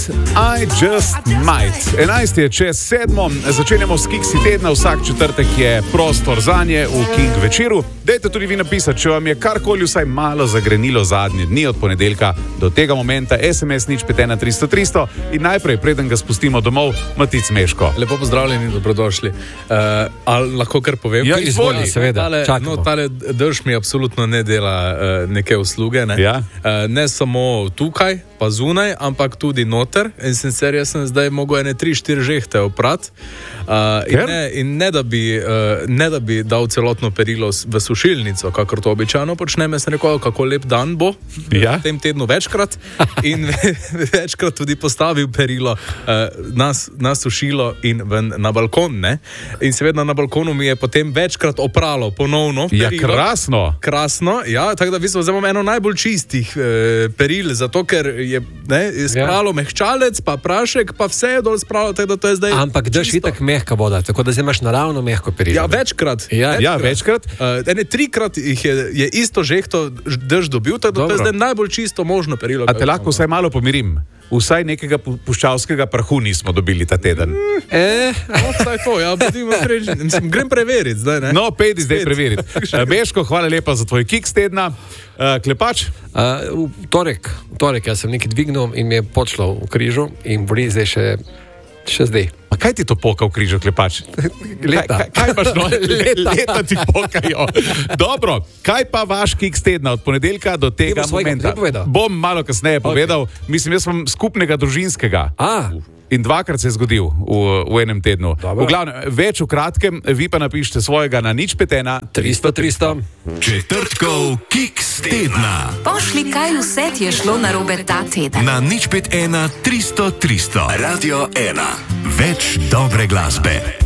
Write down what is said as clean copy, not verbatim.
I just might. 11 je čez 7, začenjamo s Kiksi tedna, vsak četrtek je prostor zanje v King večeru. Dajte tudi vi napisati, če vam je karkoli vsaj malo zagrenilo zadnje dni od ponedeljka do tega momenta, SMS 051300 in najprej, preden ga spustimo domov, Matic Meško. Lepo pozdravljeni in dobrodošli. Ali lahko kar povem? Ja, izvoli, seveda. Tale drž mi absolutno ne dela neke usluge. Ne? Ja. Ne samo tukaj, pa zunaj, ampak tudi noter. In sicer jaz sem zdaj mogel 3-4 žehte oprati. In ne da bi dal celotno perilo v sušilnico, kakor to običajno počnem, jaz sem rekel, kako lep dan bo v tem tednu večkrat in večkrat tudi postavil perilo na sušilo in na balkon. Ne? In seveda na balkonu mi je potem večkrat opralo ponovno perilo. Ja, krasno. Krasno, ja, tako da v bistvu zdaj imam eno najbolj čistih peril, zato ker je spralo mehčalec, pa prašek, pa vse je dol spralo, tako da to je zdaj ampak drž itak mehka voda, tako da zdaj imaš naravno mehko perilo. Ja, večkrat. Večkrat. 3-krat je isto žehto drž dobil, tako da to je zdaj najbolj čisto možno perilo. A te lahko vsaj malo pomirim? Vsaj nekega puščavskega prahu nismo dobili ta teden. Vsaj to, ja, grem preveriti zdaj, ne? No, pejdi zdaj preveriti. Meško, hvala lepa za tvoj Kiks tedna. Klepač? V torek jaz sem nekaj dvignil in mi je počlo v križu in boli zdaj še zdaj. A kaj ti to poka v križu, Klepač? Leta. Kaj imaš no? Leta ti pokajo. Dobro, kaj pa vaš Kiks tedna od ponedeljka do tega momenta? Bom malo kasneje povedal. Mislim, jaz sem skupnega družinskega. In dvakrat se je zgodil v enem tednu. V glavnem, več v kratkem, vi pa napišite svojega na 0513 300. Četrtkov Kiks tedna. Pošli, kaj vse ti je šlo narobe ta teden. Na 0513 300 300. Radio 1. Več dobre glasbe.